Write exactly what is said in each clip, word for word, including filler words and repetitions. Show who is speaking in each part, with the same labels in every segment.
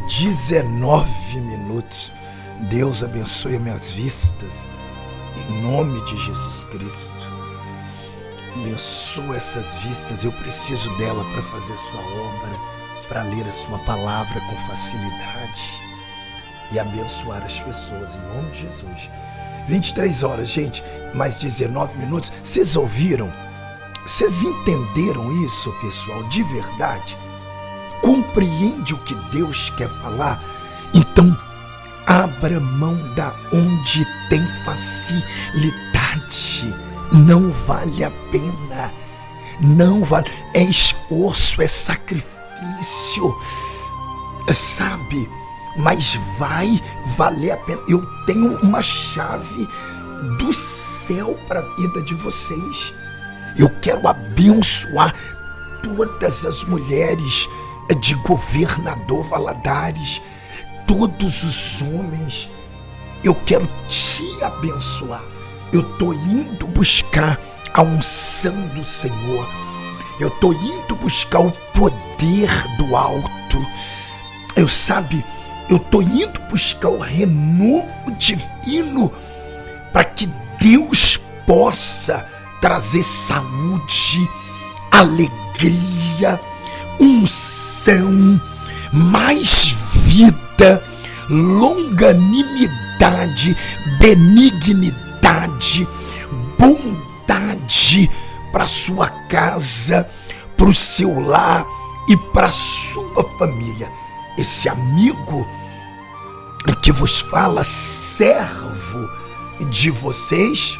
Speaker 1: dezenove minutos. Deus abençoe as minhas vistas, em nome de Jesus Cristo. Abençoa essas vistas, eu preciso dela para fazer a sua obra, para ler a sua palavra com facilidade e abençoar as pessoas, em nome de Jesus. vinte e três horas, gente, mais dezenove minutos. Vocês ouviram? Vocês entenderam isso, pessoal, de verdade? Compreende o que Deus quer falar? Então, abra mão da onde tem facilidade. Não vale a pena. Não vale. É esforço, é sacrifício. Sabe? Mas vai valer a pena. Eu tenho uma chave do céu para a vida de vocês. Eu quero abençoar todas as mulheres de Governador Valadares, todos os homens. Eu quero te abençoar. Eu estou indo buscar a unção do Senhor. Eu estou indo buscar o poder do alto. Eu sabe, eu estou indo buscar o renovo divino para que Deus possa trazer saúde, alegria, unção, mais vida, longanimidade, benignidade, bondade para sua casa, para o seu lar e para a sua família. Esse amigo que vos fala, servo de vocês,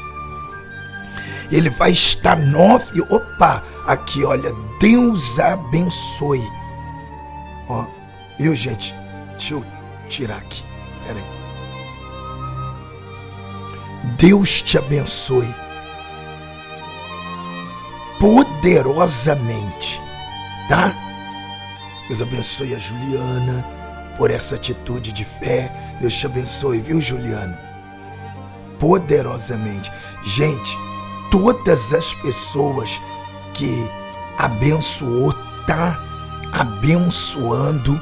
Speaker 1: ele vai estar nove. Opa, aqui, olha, Deus abençoe. Ó, viu, gente? Deixa eu tirar aqui. Pera aí. Deus te abençoe poderosamente, tá? Deus abençoe a Juliana por essa atitude de fé. Deus te abençoe, viu, Juliana? Poderosamente. Gente, todas as pessoas que abençoou, tá abençoando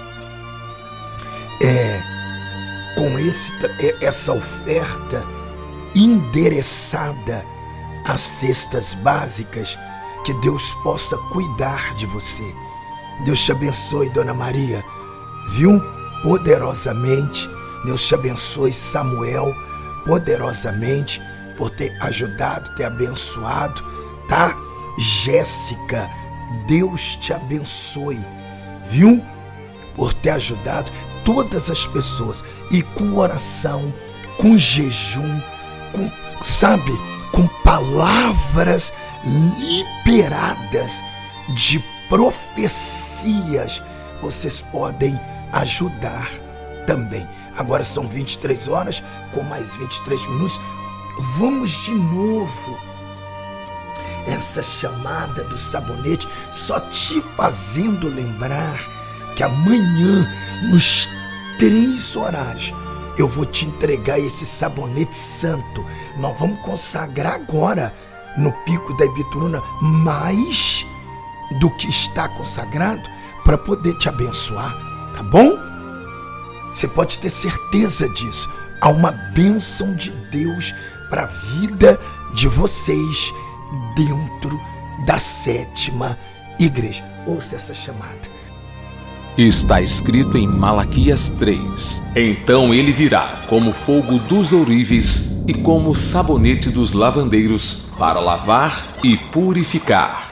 Speaker 1: é, com esse, essa oferta endereçada às cestas básicas. Que Deus possa cuidar de você. Deus te abençoe, Dona Maria, viu? Poderosamente. Deus te abençoe, Samuel, poderosamente, por ter ajudado, ter abençoado, tá? Jéssica, Deus te abençoe, viu? Por ter ajudado todas as pessoas, e com oração, com jejum, com, sabe, com palavras liberadas de profecias, vocês podem ajudar também. Agora são vinte e três horas, com mais vinte e três minutos. Vamos de novo. Essa chamada do sabonete, só te fazendo lembrar que amanhã, nos três horários, eu vou te entregar esse sabonete santo. Nós vamos consagrar agora, no Pico da Ibituruna, mais do que está consagrado, para poder te abençoar, tá bom? Você pode ter certeza disso. Há uma bênção de Deus para a vida de vocês dentro da sétima igreja. Ouça essa chamada.
Speaker 2: Está escrito em Malaquias três: Então ele virá como fogo dos ourives e como sabonete dos lavandeiros para lavar e purificar.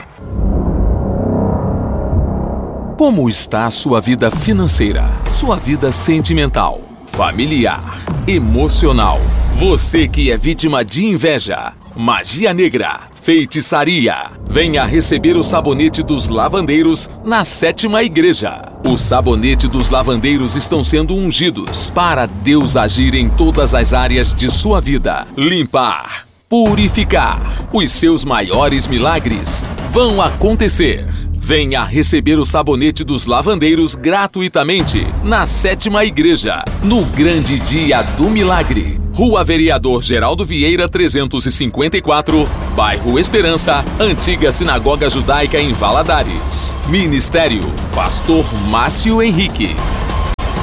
Speaker 2: Como está a sua vida financeira, sua vida sentimental, familiar, emocional? Você que é vítima de inveja, magia negra, feitiçaria, venha receber o sabonete dos lavandeiros na sétima igreja. O sabonete dos lavandeiros estão sendo ungidos para Deus agir em todas as áreas de sua vida. Limpar, purificar. Os seus maiores milagres vão acontecer. Venha receber o sabonete dos lavandeiros gratuitamente na sétima igreja, no grande dia do milagre. Rua Vereador Geraldo Vieira trezentos e cinquenta e quatro, bairro Esperança, antiga Sinagoga Judaica em Valadares. Ministério Pastor Márcio Henrique.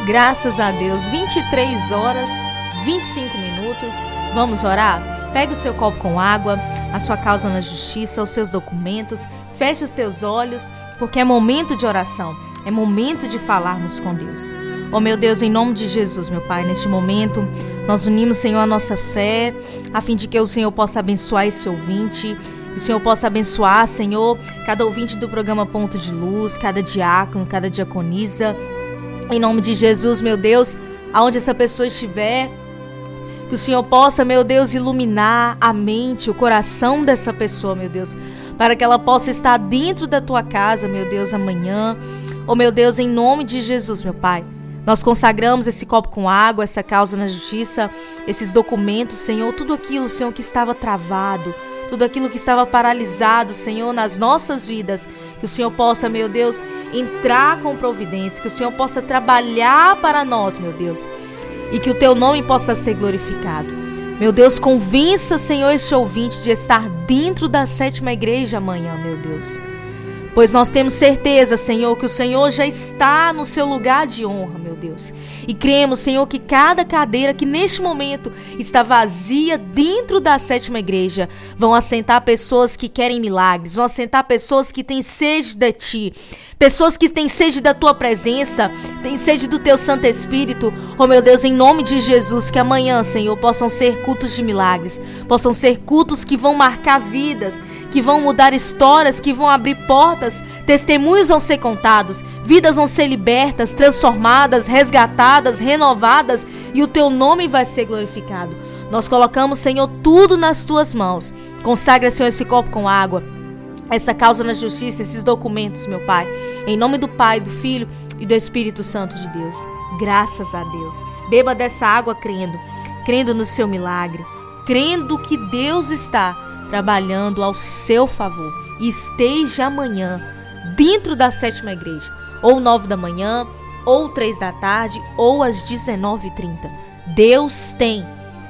Speaker 3: Graças a Deus, vinte e três horas, vinte e cinco minutos. Vamos orar? Pegue o seu copo com água, a sua causa na justiça, os seus documentos. Feche os teus olhos, porque é momento de oração. É momento de falarmos com Deus. Oh meu Deus, em nome de Jesus, meu Pai, neste momento nós unimos, Senhor, a nossa fé, a fim de que o Senhor possa abençoar esse ouvinte. Que o Senhor possa abençoar, Senhor, cada ouvinte do programa Ponto de Luz, cada diácono, cada diaconisa. Em nome de Jesus, meu Deus, aonde essa pessoa estiver, que o Senhor possa, meu Deus, iluminar a mente, o coração dessa pessoa, meu Deus, para que ela possa estar dentro da tua casa, meu Deus, amanhã. Oh, meu Deus, em nome de Jesus, meu Pai, nós consagramos esse copo com água, essa causa na justiça, esses documentos, Senhor, tudo aquilo, Senhor, que estava travado, tudo aquilo que estava paralisado, Senhor, nas nossas vidas, que o Senhor possa, meu Deus, entrar com providência, que o Senhor possa trabalhar para nós, meu Deus, e que o teu nome possa ser glorificado. Meu Deus, convença, Senhor, este ouvinte de estar dentro da sétima igreja amanhã, meu Deus. Pois nós temos certeza, Senhor, que o Senhor já está no seu lugar de honra, meu Deus. E cremos, Senhor, que cada cadeira que neste momento está vazia dentro da sétima igreja vão assentar pessoas que querem milagres, vão assentar pessoas que têm sede de Ti, pessoas que têm sede da Tua presença, têm sede do Teu Santo Espírito. Oh, meu Deus, em nome de Jesus, que amanhã, Senhor, possam ser cultos de milagres, possam ser cultos que vão marcar vidas, que vão mudar histórias, que vão abrir portas, testemunhos vão ser contados, vidas vão ser libertas, transformadas, resgatadas, renovadas, e o Teu nome vai ser glorificado. Nós colocamos, Senhor, tudo nas Tuas mãos. Consagra, Senhor, esse copo com água, essa causa na justiça, esses documentos, meu Pai, em nome do Pai, do Filho e do Espírito Santo de Deus. Graças a Deus. Beba dessa água crendo, crendo no seu milagre, crendo que Deus está trabalhando ao seu favor. E esteja amanhã dentro da sétima igreja, ou nove da manhã, ou três da tarde, ou às dezenove e trinta. Deus tem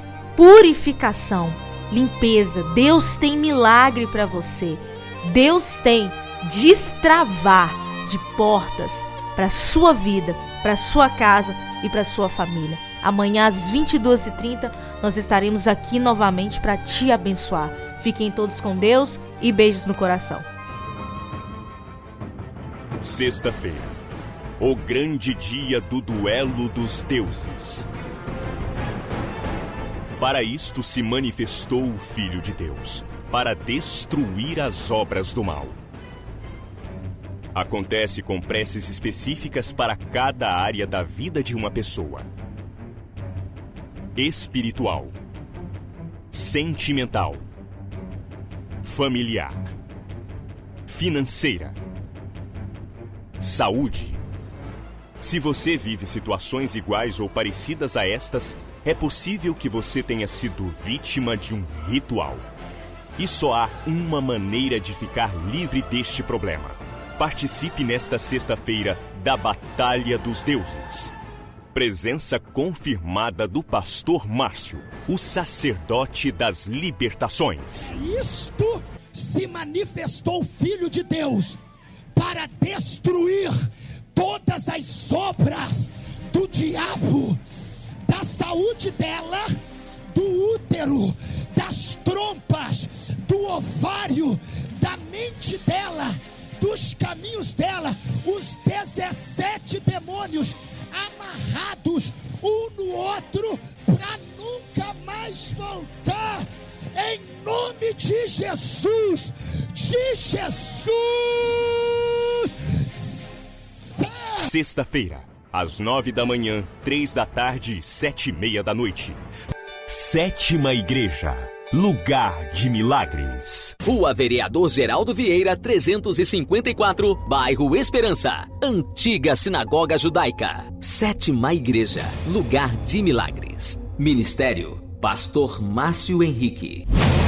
Speaker 3: purificação, limpeza. Deus tem milagre para você. Deus tem destravar de portas para a sua vida, para a sua casa e para a sua família. Amanhã às vinte e duas e trinta nós estaremos aqui novamente para te abençoar. Fiquem todos com Deus e beijos no coração.
Speaker 4: Sexta-feira, o grande dia do duelo dos deuses. Para isto se manifestou o Filho de Deus, para destruir as obras do mal. Acontece com preces específicas para cada área da vida de uma pessoa: espiritual, sentimental, familiar, financeira, saúde. Se você vive situações iguais ou parecidas a estas, é possível que você tenha sido vítima de um ritual. E só há uma maneira de ficar livre deste problema. Participe nesta sexta-feira da Batalha dos Deuses. Presença confirmada do pastor Márcio, o sacerdote das libertações.
Speaker 1: Isto se manifestou o Filho de Deus para destruir todas as obras do diabo, da saúde dela, do útero, das trompas, do ovário, da mente dela, dos caminhos dela, os dezessete demônios amarrados um no outro para nunca mais voltar, em nome de Jesus, de Jesus.
Speaker 4: Sexta-feira, às nove da manhã, três da tarde e sete e meia da noite. Sétima Igreja, lugar de milagres.
Speaker 2: Rua Vereador Geraldo Vieira, trezentos e cinquenta e quatro, bairro Esperança. Antiga Sinagoga Judaica. Sétima Igreja, lugar de milagres. Ministério, Pastor Márcio Henrique.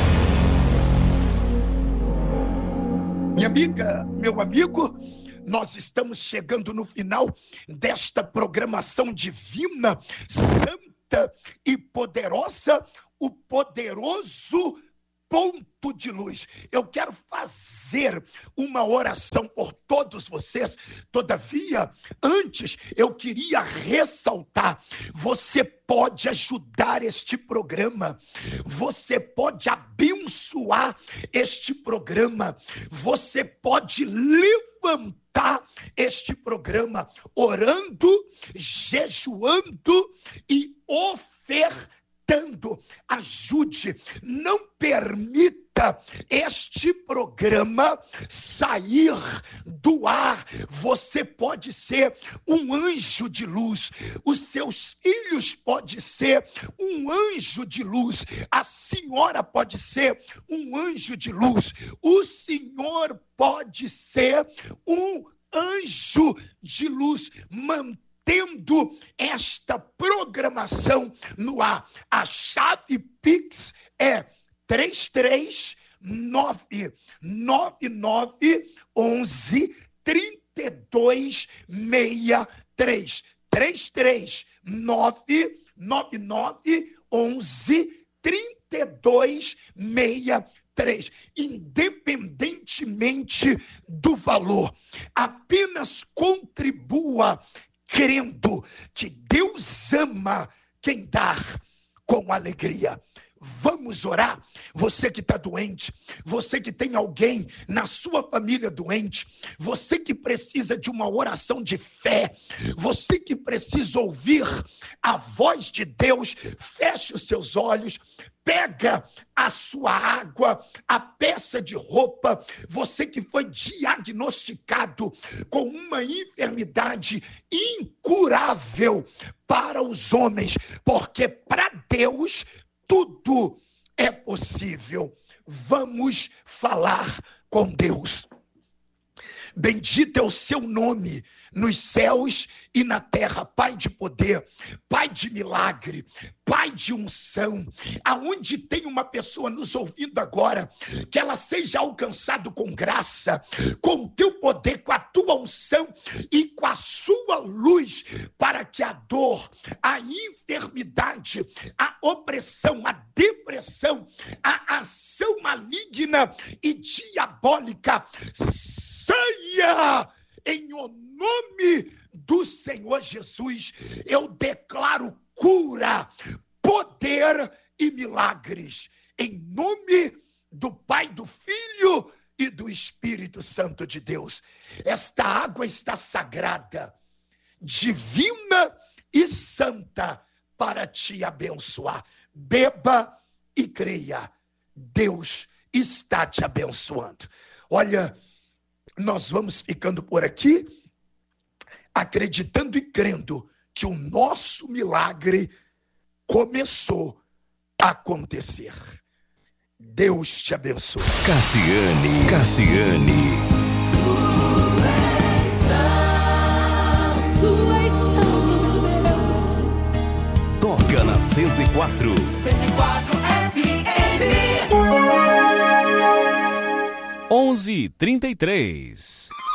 Speaker 1: Minha amiga, meu amigo, nós estamos chegando no final desta programação divina, santa e poderosa, o poderoso ponto de luz. Eu quero fazer uma oração por todos vocês. Todavia, antes eu queria ressaltar: você pode ajudar este programa, você pode abençoar este programa, você pode levantar este programa orando, jejuando e ofertando. Ajude, não permita este programa sair do ar. Você pode ser um anjo de luz, os seus filhos podem ser um anjo de luz, a senhora pode ser um anjo de luz, o senhor pode ser um anjo de luz, mantendo esta programação no ar. A chave Pix é três três nove nove nove onze trinta e dois sessenta e três. três três nove nove nove onze trinta e dois sessenta e três. Independentemente do valor, apenas contribua crendo que Deus ama quem dá com alegria. Vamos orar? Você que está doente, você que tem alguém na sua família doente, você que precisa de uma oração de fé, você que precisa ouvir a voz de Deus, feche os seus olhos, pega a sua água, a peça de roupa, você que foi diagnosticado com uma enfermidade incurável para os homens, porque para Deus tudo é possível. Vamos falar com Deus. Bendito é o seu nome nos céus e na terra, Pai de poder, Pai de milagre, Pai de unção. Aonde tem uma pessoa nos ouvindo agora, que ela seja alcançada com graça, com o teu poder, com a tua unção e com a sua luz, para que a dor, a enfermidade, a opressão, a depressão, a ação maligna e diabólica saia em o nome do Senhor Jesus. Eu declaro cura, poder e milagres em nome do Pai, do Filho e do Espírito Santo de Deus. Esta água está sagrada, divina e santa para te abençoar. Beba e creia. Deus está te abençoando. Olha, nós vamos ficando por aqui, acreditando e crendo que o nosso milagre começou a acontecer. Deus te abençoe.
Speaker 2: Cassiane, Cassiane.
Speaker 5: Tu és santo, meu Deus.
Speaker 2: Toca na cento e quatro.
Speaker 5: cento e quatro F M.
Speaker 6: onze e trinta e três.